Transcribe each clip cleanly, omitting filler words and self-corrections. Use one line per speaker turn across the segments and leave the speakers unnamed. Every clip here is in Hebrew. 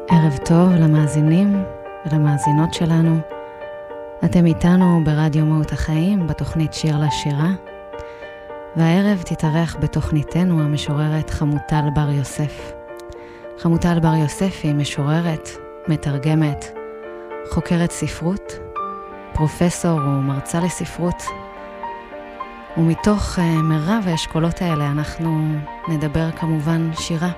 ערב טוב למאזינים ולמאזינות שלנו. אתם איתנו ברדיו מהות החיים בתוכנית שיר לשירה, והערב תתארח בתוכניתנו המשוררת חמוטל בר יוסף. חמוטל בר יוסף היא משוררת, מתרגמת, חוקרת ספרות, פרופסור ומרצה לספרות, ומתוך מרב האשכולות האלה אנחנו נדבר כמובן שירה.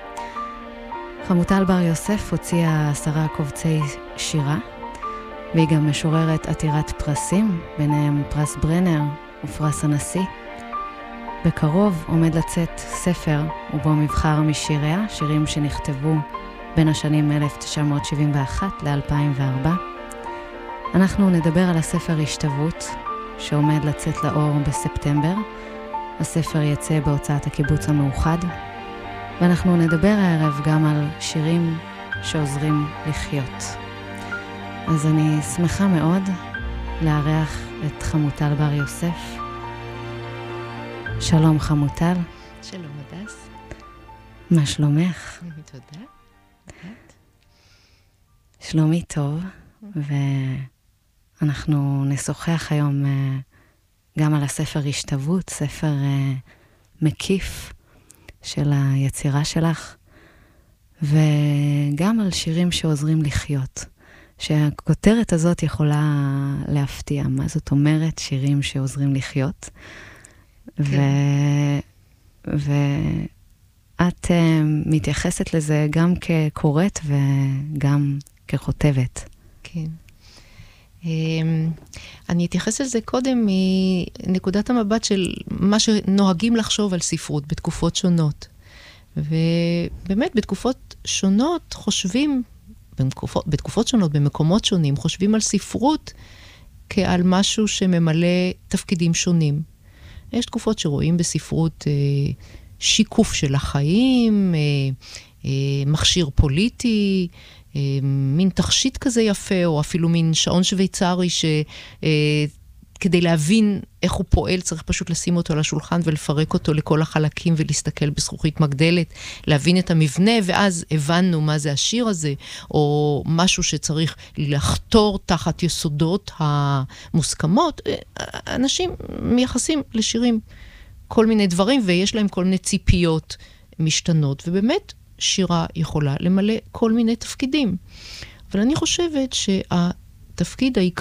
חמוטל בר יוסף הוציאה 10 קובצי שירה, והיא גם משוררת עתירת פרסים, ביניהם פרס ברנר ופרס הנשיא. בקרוב עומד לצאת ספר ובו מבחר משיריה, שירים שנכתבו בין השנים 1971 ל-2004. אנחנו נדבר על הספר השתוות, שעומד לצאת לאור בספטמבר. הספר יצא בהוצאת הקיבוץ המאוחד, ואנחנו נדבר הערב גם על שירים שעוזרים לחיות. אז אני שמחה מאוד לארח את חמוטל בר יוסף. שלום חמוטל.
שלום הדס.
מה שלומך?
תודה.
שלומי טוב, ואנחנו נשוחח היום גם על הספר השתוות, ספר מקיף של היצירה שלך, וגם על שירים שעוזרים לחיות. שהכותרת הזאת יכולה להפתיע. מה זאת אומרת שירים שעוזרים לחיות?
כן.
ואת מתייחסת לזה גם כקוראת וגם ככותבת.
כן. אני אתייחס לזה קודם מנקודת המבט של מה שנוהגים לחשוב על ספרות בתקופות שונות. ובאמת בתקופות שונות חושבים, בתקופות שונות, במקומות שונים, חושבים על ספרות כעל משהו שממלא תפקידים שונים. יש תקופות שרואים בספרות שיקוף של החיים, מכשיר פוליטי, מין תכשיט כזה יפה, או אפילו מין שעון שוויצרי כדי להבין איך הוא פועל, צריך פשוט לשים אותו על השולחן ולפרק אותו לכל החלקים ולהסתכל בזכוכית מגדלת, להבין את המבנה, ואז הבנו מה זה השיר הזה, או משהו שצריך לחתור תחת יסודות המוסכמות. אנשים מייחסים לשירים כל מיני דברים, ויש להם כל מיני ציפיות משתנות, ובאמת שירה יכולה למלא כל מיני תפקידים. אבל אני חושבת שהתפקיד העיקרי